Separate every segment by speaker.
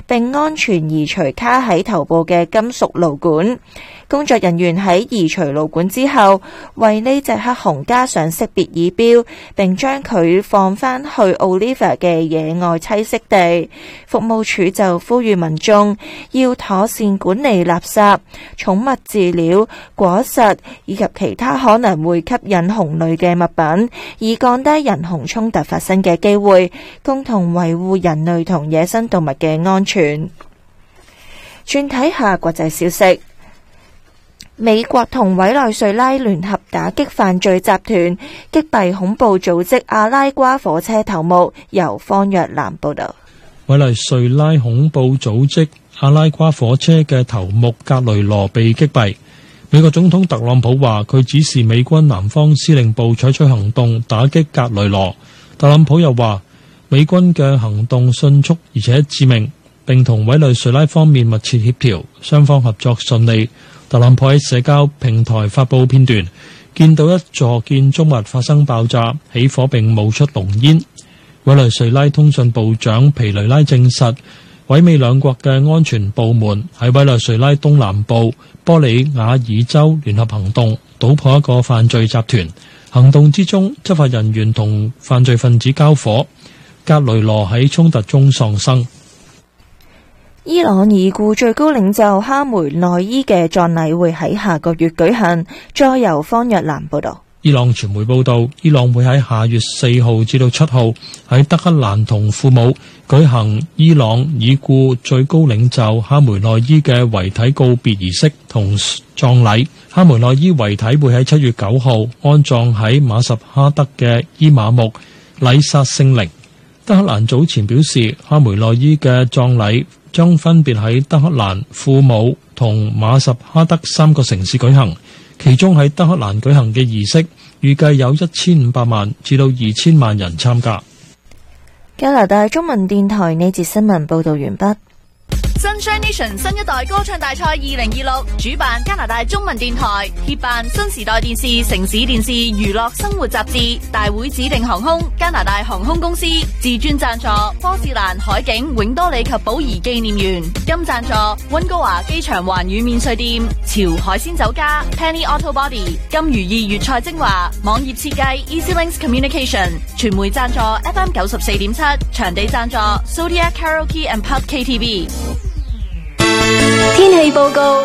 Speaker 1: 並安全移除卡喺頭部嘅金屬路管。工作人員喺移除路管之後，為呢隻黑熊加上識別儀表，並將佢放返去 Oliva 嘅野外棲息地。服務處就呼籲民眾要妥善管理垃圾、寵物飼料、果實以及其他可能會吸引熊類嘅物品，以降低人熊衝突發生嘅機會，共同維護人類同野生動物嘅安全。轉睇下國際消息。美國同委內瑞拉聯合打擊犯罪集團，擊斃恐怖組織阿拉瓜火車頭目。由方若蘭報道。
Speaker 2: 委內瑞拉恐怖組織阿拉瓜火車嘅頭目格雷羅被擊斃。美國總統特朗普話佢指示美軍南方司令部採取行動打擊格雷羅。特朗普又話美軍嘅行動迅速而且致命，並同委內瑞拉方面密切協調，雙方合作順利。特朗普喺社交平台發布片段，見到一座建築物發生爆炸、起火並冒出濃煙。委內瑞拉通訊部長皮雷拉證實，委美兩國嘅安全部門喺委內瑞拉東南部波里瓦爾州聯合行動，搗破一個犯罪集團。行動之中，執法人員同犯罪分子交火，格雷羅喺衝突中喪生。
Speaker 1: 伊朗已故最高領袖哈梅內伊嘅葬禮會喺下個月舉行。再由方若蘭報道。
Speaker 2: 伊朗傳媒報道，伊朗會喺下月4號至到7號喺德黑蘭同父母舉行伊朗已故最高領袖哈梅內伊嘅遺體告別儀式同葬禮。哈梅內伊遺體會喺7月9號安葬喺馬什哈德嘅伊瑪目禮薩聖陵。德黑蘭早前表示，哈梅內伊嘅葬禮將分別喺德黑蘭、庫姆同馬什哈德3個城市舉行，其中喺德黑蘭舉行嘅儀式預計有1500萬至到2000萬人參加。
Speaker 1: 加拿大中文電台呢節新聞報道完畢。
Speaker 3: Sunshine Nation 新一代歌唱大賽2026主辦加拿大中文電台，協辦新時代電視、城市電視、娛樂生活雜誌，大會指定航空加拿大航空公司，自專贊助波士蘭海景永多里及寶儀紀念園，金贊助溫哥華機場環宇免稅店、潮海鮮酒家、Penny Auto Body、金如意粵菜精華、網頁設計 EasyLinks Communication， 傳媒贊助 FM 94.7， 場地贊助 Zodiac Karaoke and Pub KTV。
Speaker 1: 天氣報告。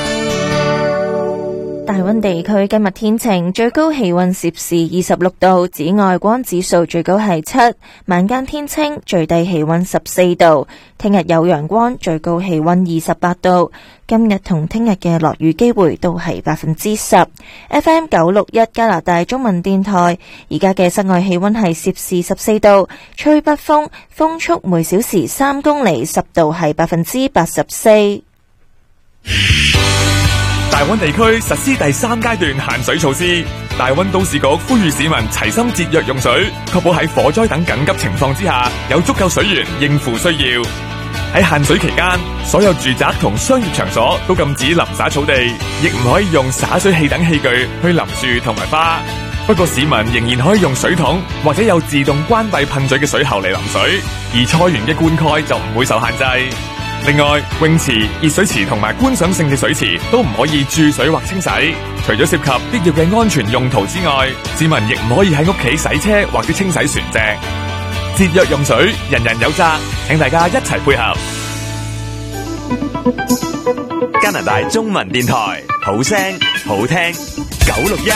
Speaker 1: 大溫地區今日天晴，最高氣溫攝氏26度，紫外光指數最高係7，晚間天清，最低氣溫14度。聽日有陽光，最高氣溫28度。今日同聽日嘅落雨機會都係10%。FM 961加拿大中文電台，而家嘅室外氣溫係攝氏14度，吹北風，風速每小時3公里，濕度係84%。
Speaker 4: 大溫地區實施第3階段限水措施，大溫都市局呼籲市民齊心節約用水，確保喺火災等緊急情況之下有足夠水源應付需要。喺限水期間，所有住宅同商業場所都禁止淋灑草地，亦唔可以用灑水器等器具去淋樹同埋花。不過市民仍然可以用水桶或者有自動關閉噴嘴嘅水喉嚟淋水，而菜園嘅灌溉就唔會受限制。另外，泳池、熱水池同埋觀賞性嘅水池都唔可以注水或清洗。除咗涉及必要嘅安全用途之外，市民亦唔可以喺屋企洗車或者清洗船隻。節約用水，人人有責，請大家一齊配合。加拿大中文電台，好聲好聽961。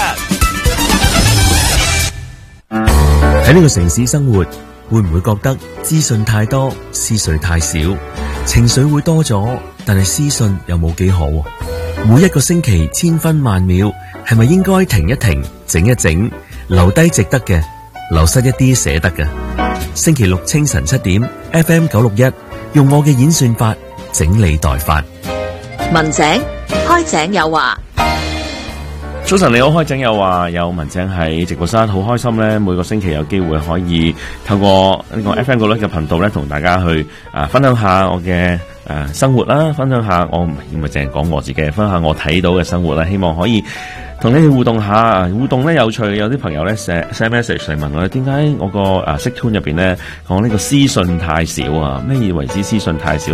Speaker 5: 喺呢個城市生活，會唔會覺得資訊太多，思緒太少？情緒會多咗，但係私信又冇幾好。每一個星期千分萬秒，係咪應該停一停，整一整，留低值得嘅，流失一啲捨得嘅？星期六清晨7點 FM 961，用我嘅演算法整理代發。
Speaker 6: 文井開井有話。
Speaker 7: 早晨你好，開井有話，有文井喺直播室，好開心咧！每個星期有機會可以透過呢個 FM 961嘅頻道咧，同大家去分享下我嘅生活啦，分享下我唔係淨係講我自己，分享下我睇到嘅生活啦。希望可以同你哋互動下，互動咧有趣。有啲朋友咧寫 message 嚟問我，點解我個SIGTUNE入邊咧講呢個私信太少啊？咩意為之私信太少？